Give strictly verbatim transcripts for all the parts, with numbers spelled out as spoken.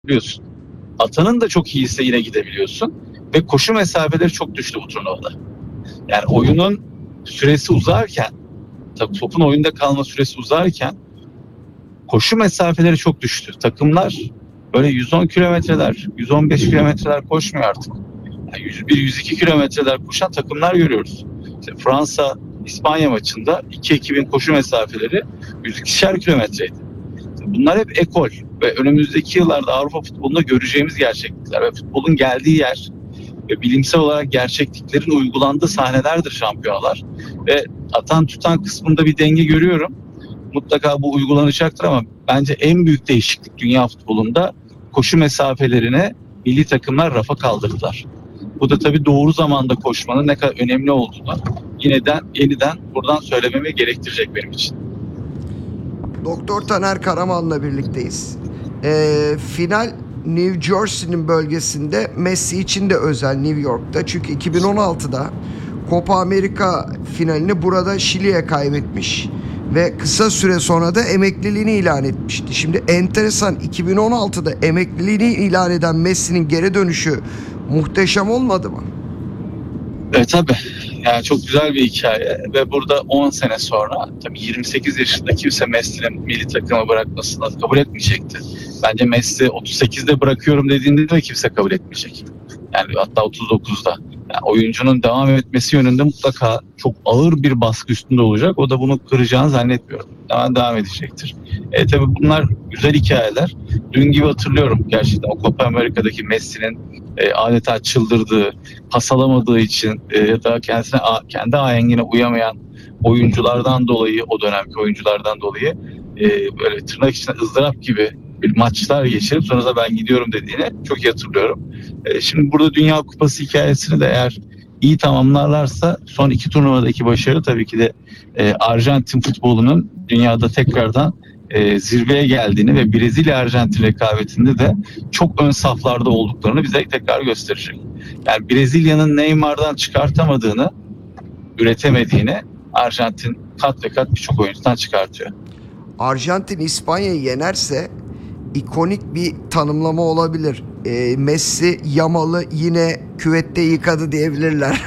Biliyorsun. Atanın da çok iyiyse yine gidebiliyorsun. Ve koşu mesafeleri çok düştü bu turnuvada. Yani oyunun süresi uzarken, tabii topun oyunda kalma süresi uzarken koşu mesafeleri çok düştü. Takımlar böyle yüz on kilometreler, yüz on beş kilometreler koşmuyor artık. Yani yüz bir yüz iki kilometreler koşan takımlar görüyoruz. İşte Fransa İspanya maçında iki ekibin koşu mesafeleri yüz ikişer kilometreydi. Bunlar hep ekol ve önümüzdeki yıllarda Avrupa futbolunda göreceğimiz gerçeklikler ve futbolun geldiği yer ve bilimsel olarak gerçekliklerin uygulandığı sahnelerdir şampiyonalar. Ve atan tutan kısmında bir denge görüyorum. Mutlaka bu uygulanacaktır ama bence en büyük değişiklik dünya futbolunda koşu mesafelerine milli takımlar rafa kaldırdılar. Bu da tabii doğru zamanda koşmanın ne kadar önemli olduğunu yeniden yeniden buradan söylememi gerektirecek benim için. Doktor Taner Karaman'la birlikteyiz. Ee, final New Jersey'nin bölgesinde, Messi için de özel New York'ta. Çünkü iki bin on altıda Copa America finalini burada Şili'ye kaybetmiş. Ve kısa süre sonra da emekliliğini ilan etmişti. Şimdi enteresan, iki bin on altıda emekliliğini ilan eden Messi'nin geri dönüşü muhteşem olmadı mı? Evet tabii. Yani çok güzel bir hikaye ve burada on sene sonra tabii yirmi sekiz yaşında kimse Messi'nin milli takımı bırakmasını kabul etmeyecekti. Bence Messi otuz sekizde bırakıyorum dediğinde de kimse kabul etmeyecek. Yani hatta otuz dokuzda. Yani oyuncunun devam etmesi yönünde mutlaka çok ağır bir baskı üstünde olacak. O da bunu kıracağını zannetmiyorum. Devam devam edecektir. E tabii bunlar güzel hikayeler. Dün gibi hatırlıyorum gerçekten o Copa Amerika'daki Messi'nin e, adeta çıldırdığı, pas alamadığı için e, ya da kendisine kendi ahengine uyamayan oyunculardan dolayı, o dönemki oyunculardan dolayı e, böyle tırnak içinde ızdırap gibi bir maçlar geçirip sonra da ben gidiyorum dediğini çok iyi hatırlıyorum. E, şimdi burada Dünya Kupası hikayesini de eğer iyi tamamlarlarsa son iki turnuvadaki başarı tabii ki de e, Arjantin futbolunun dünyada tekrardan e, zirveye geldiğini ve Brezilya-Arjantin rekabetinde de çok ön saflarda olduklarını bize tekrar gösterecek. Yani Brezilya'nın Neymar'dan çıkartamadığını, üretemediğini Arjantin kat ve kat birçok oyuncudan çıkartıyor. Arjantin İspanya'yı yenerse ikonik bir tanımlama olabilir. E, Messi Yamal'ı yine küvette yıkadı diyebilirler.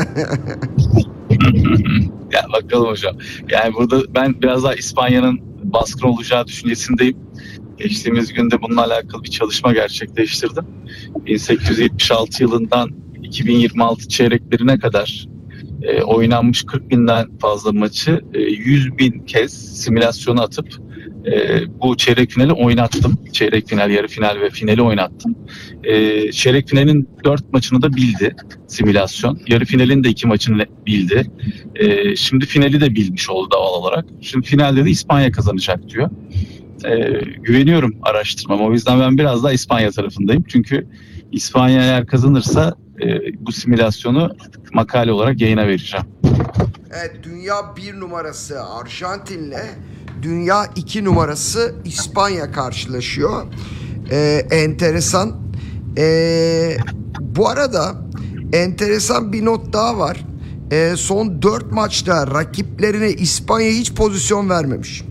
Ya bakalım hocam. Yani burada ben biraz daha İspanya'nın baskın olacağı düşüncesindeyim. Geçtiğimiz günde bununla alakalı bir çalışma gerçekleştirdim. bin sekiz yüz yetmiş altı yılından iki bin yirmi altı çeyreklerine kadar e, oynanmış kırk binden fazla maçı e, yüz bin kez simülasyona atıp e, bu çeyrek finali oynattım. Çeyrek final, yarı final ve finali oynattım. E, çeyrek finalin dört maçını da bildi simülasyon. Yarı finalin de iki maçını bildi. E, şimdi finali de bilmiş oldu doğal olarak. Şimdi finalde de İspanya kazanacak diyor. E, güveniyorum araştırmama. O yüzden ben biraz daha İspanya tarafındayım. Çünkü İspanya eğer kazanırsa e, bu simülasyonu makale olarak yayına vereceğim. Evet, dünya bir numarası Arjantin'le dünya iki numarası İspanya karşılaşıyor. Ee, enteresan. Ee, bu arada enteresan bir not daha var. Ee, son dört maçta rakiplerine İspanya hiç pozisyon vermemiş.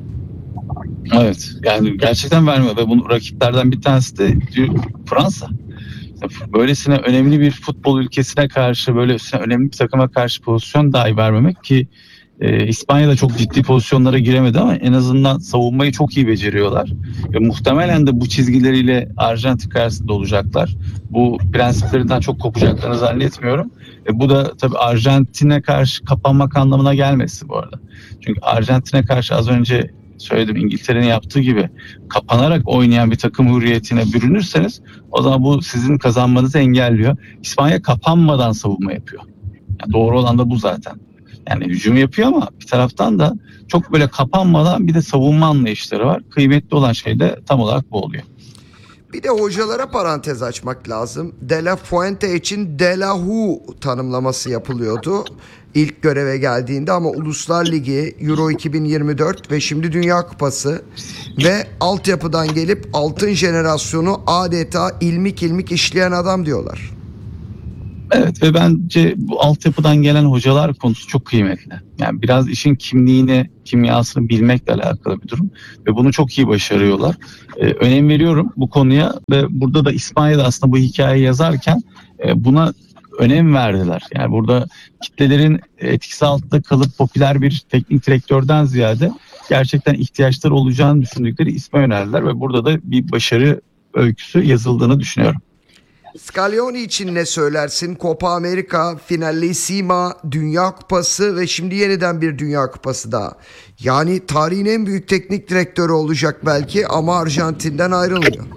Evet, yani gerçekten vermiyor ve bunu rakiplerden bir tanesi de Fransa. Böylesine önemli bir futbol ülkesine karşı, böylesine önemli bir takıma karşı pozisyon dahi vermemek ki e, İspanya'da çok ciddi pozisyonlara giremedi ama en azından savunmayı çok iyi beceriyorlar. Ve muhtemelen de bu çizgileriyle Arjantin karşısında olacaklar. Bu prensiplerinden çok kopacaklarını zannetmiyorum. E, bu da tabii Arjantin'e karşı kapanmak anlamına gelmesin bu arada. Çünkü Arjantin'e karşı az önce söyledim, İngiltere'nin yaptığı gibi kapanarak oynayan bir takım hürriyetine bürünürseniz o zaman bu sizin kazanmanızı engelliyor. İspanya kapanmadan savunma yapıyor. Yani doğru olan da bu zaten. Yani hücum yapıyor ama bir taraftan da çok böyle kapanmadan bir de savunma anlayışları var. Kıymetli olan şey de tam olarak bu oluyor. Bir de hocalara parantez açmak lazım. De La Fuente için De La Hu tanımlaması yapılıyordu ilk göreve geldiğinde ama Uluslar Ligi, Euro iki bin yirmi dört ve şimdi Dünya Kupası ve altyapıdan gelip altın jenerasyonu adeta ilmik ilmik işleyen adam diyorlar. Evet ve bence bu altyapıdan gelen hocalar konusu çok kıymetli. Yani biraz işin kimliğini, kimyasını bilmekle alakalı bir durum ve bunu çok iyi başarıyorlar. Ee, önem veriyorum bu konuya ve burada da İspanya'da aslında bu hikayeyi yazarken e, buna önem verdiler. Yani burada kitlelerin etkisi altında kalıp popüler bir teknik direktörden ziyade gerçekten ihtiyaçları olacağını düşündükleri isme yöneldiler ve burada da bir başarı öyküsü yazıldığını düşünüyorum. Scaloni için ne söylersin? Copa America, Finalissima, Dünya Kupası ve şimdi yeniden bir Dünya Kupası daha. Yani tarihin en büyük teknik direktörü olacak belki ama Arjantin'den ayrılmıyor.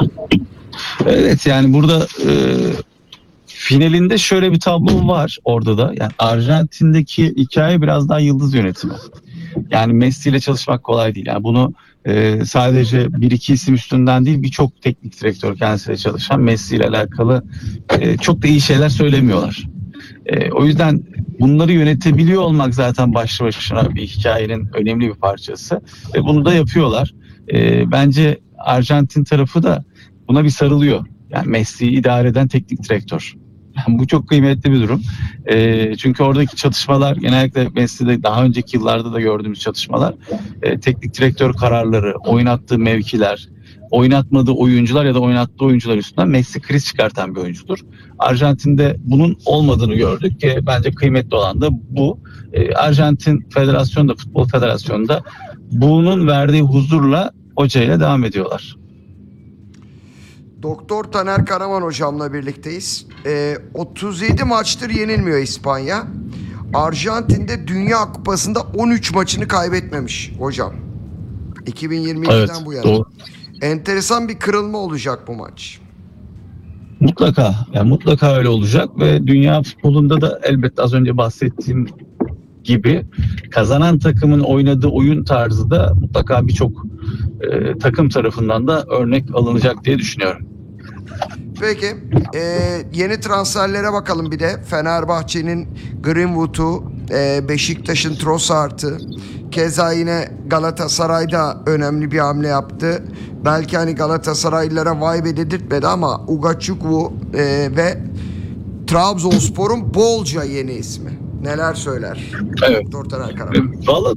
Evet yani burada e, finalinde şöyle bir tablo var orada da. Yani Arjantin'deki hikaye biraz daha yıldız yönetimi. Yani Messi ile çalışmak kolay değil. Yani bunu e, sadece bir iki isim üstünden değil birçok teknik direktör kendisiyle çalışan Messi ile alakalı e, çok da iyi şeyler söylemiyorlar. E, o yüzden bunları yönetebiliyor olmak zaten başlı başına bir hikayenin önemli bir parçası. Ve bunu da yapıyorlar. E, bence Arjantin tarafı da buna bir sarılıyor. Yani Messi'yi idare eden teknik direktör. Yani bu çok kıymetli bir durum. E, çünkü oradaki çatışmalar genellikle Messi'de daha önceki yıllarda da gördüğümüz çatışmalar e, teknik direktör kararları, oynattığı mevkiler, oynatmadığı oyuncular ya da oynattığı oyuncular üstünden Messi kriz çıkartan bir oyuncudur. Arjantin'de bunun olmadığını gördük ki bence kıymetli olan da bu. E, Arjantin Federasyonu da Futbol Federasyonu da bunun verdiği huzurla hocayla devam ediyorlar. Doktor Taner Karaman hocamla birlikteyiz. Ee, otuz yedi maçtır yenilmiyor İspanya. Arjantin'de Dünya Kupası'nda on üç maçını kaybetmemiş hocam. iki bin yirmi ikiden Evet, bu yana. doğru. Enteresan bir kırılma olacak bu maç. Mutlaka, yani mutlaka öyle olacak ve dünya futbolunda da elbette az önce bahsettiğim gibi kazanan takımın oynadığı oyun tarzı da mutlaka birçok e, takım tarafından da örnek alınacak diye düşünüyorum. Peki e, yeni transferlere bakalım bir de. Fenerbahçe'nin Greenwood'u, e, Beşiktaş'ın Trossard'ı, keza yine Galatasaray'da önemli bir hamle yaptı. Belki hani Galatasaraylılara vay be dedirtmedi ama Ugachukwu e, ve Trabzonspor'un bolca yeni ismi. Neler söyler? Evet. Doktor Taner Karaman. Valla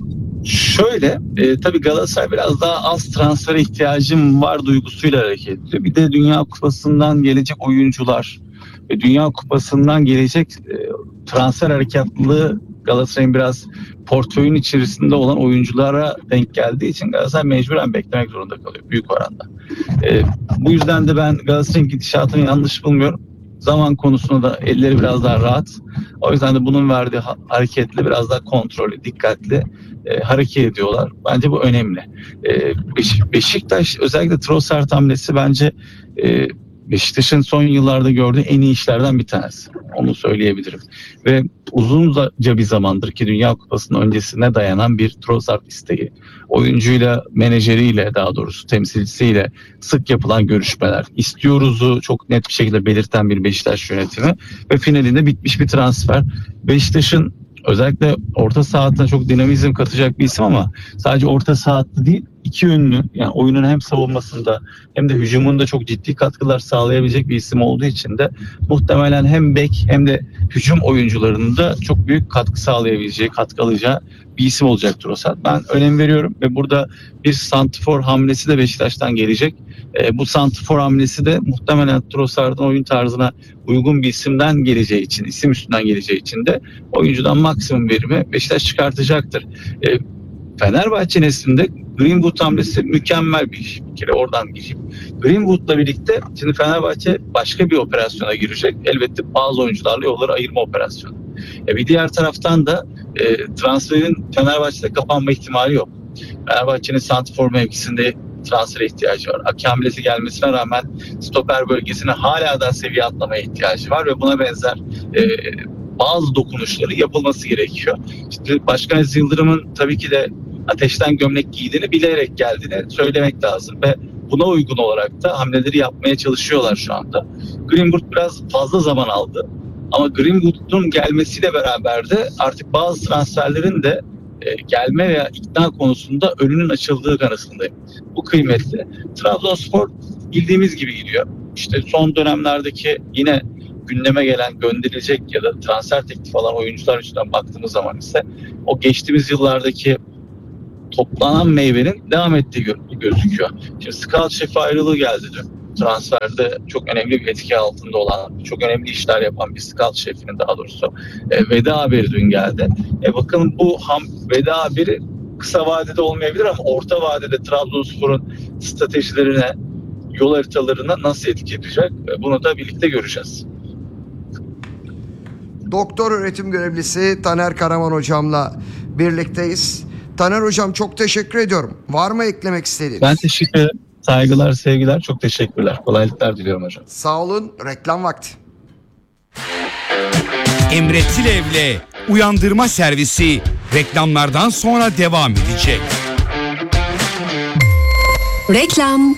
şöyle e, tabii Galatasaray biraz daha az transfere ihtiyacım var duygusuyla hareket ediyor. Bir de Dünya Kupası'ndan gelecek oyuncular ve Dünya Kupası'ndan gelecek e, transfer hareketliliği Galatasaray'ın biraz portföyün içerisinde olan oyunculara denk geldiği için Galatasaray mecburen beklemek zorunda kalıyor büyük oranda. E, bu yüzden de ben Galatasaray'ın gidişatını yanlış bulmuyorum. Zaman konusunda da elleri biraz daha rahat. O yüzden de bunun verdiği ha- hareketle biraz daha kontrollü, dikkatli e, hareket ediyorlar. Bence bu önemli. E, Beş- Beşiktaş özellikle Trossard hamlesi bence e, Beşiktaş'ın son yıllarda gördüğü en iyi işlerden bir tanesi. Onu söyleyebilirim. Ve uzunca bir zamandır ki Dünya Kupası'nın öncesine dayanan bir Trossard isteği. Oyuncuyla, menajeriyle daha doğrusu temsilcisiyle sık yapılan görüşmeler. İstiyoruzu çok net bir şekilde belirten bir Beşiktaş yönetimi ve finalinde bitmiş bir transfer. Beşiktaş'ın özellikle orta sahada çok dinamizm katacak bir isim ama sadece orta sahada değil iki yönlü yani oyunun hem savunmasında hem de hücumunda çok ciddi katkılar sağlayabilecek bir isim olduğu için de muhtemelen hem bek hem de hücum oyuncularının da çok büyük katkı sağlayabileceği, katkı alacağı bir isim olacaktır o saat. Ben önem veriyorum ve burada bir santrfor hamlesi de Beşiktaş'tan gelecek. E, bu santrfor hamlesi de muhtemelen Trossard'ın oyun tarzına uygun bir isimden geleceği için, isim üstünden geleceği için de oyuncudan maksimum verimi Beşiktaş çıkartacaktır. E, Fenerbahçe neslinde Greenwood hamlesi mükemmel bir iş. Bir kere oradan gireyim. Greenwood'la birlikte şimdi Fenerbahçe başka bir operasyona girecek. Elbette bazı oyuncularla yolları ayırma operasyonu. E, bir diğer taraftan da e, transferin Fenerbahçe'de kapanma ihtimali yok. Fenerbahçe'nin santrfor mevkisinde transfere ihtiyacı var. Aki hamlesi gelmesine rağmen stoper bölgesine hala da seviye atlamaya ihtiyacı var ve buna benzer e, bazı dokunuşları yapılması gerekiyor. İşte Başkan Aziz Yıldırım'ın tabii ki de ateşten gömlek giydiğini bilerek geldiğini söylemek lazım ve buna uygun olarak da hamleleri yapmaya çalışıyorlar şu anda. Greenwood biraz fazla zaman aldı. Ama Greenwood'un gelmesiyle beraber de artık bazı transferlerin de e, gelme veya ikna konusunda önünün açıldığı kanısındayım. Bu kıymetli. Trabzonspor bildiğimiz gibi gidiyor. İşte son dönemlerdeki yine gündeme gelen, gönderilecek ya da transfer teklifi alan oyuncular üstünden baktığımız zaman ise o geçtiğimiz yıllardaki toplanan meyvenin devam ettiği gö- gözüküyor. Şimdi scout şefi ayrılığı geldi dün. Transferde çok önemli bir etki altında olan, çok önemli işler yapan bir scout şefinin daha doğrusu e, veda haberi dün geldi. E, bakın bu ham veda haberi kısa vadede olmayabilir ama orta vadede Trabzonspor'un stratejilerine, yol haritalarına nasıl etki edecek? E, bunu da birlikte göreceğiz. Doktor öğretim görevlisi Taner Karaman hocamla birlikteyiz. Taner hocam çok teşekkür ediyorum. Var mı eklemek istediğiniz? Ben teşekkür ederim. Saygılar, sevgiler. Çok teşekkürler. Kolaylıklar diliyorum hocam. Sağ olun. Reklam vakti. Emre Tilev'le Uyandırma Servisi reklamlardan sonra devam edecek. Reklam.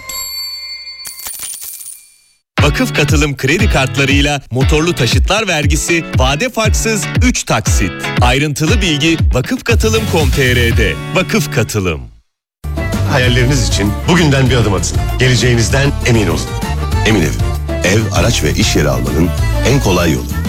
Vakıf Katılım kredi kartlarıyla motorlu taşıtlar vergisi vade farksız üç taksit. Ayrıntılı bilgi vakıf katılım nokta com nokta tr'de. Vakıf Katılım. Hayalleriniz için bugünden bir adım atın. Geleceğinizden emin olun. Emin Ev, ev, araç ve iş yeri almanın en kolay yolu.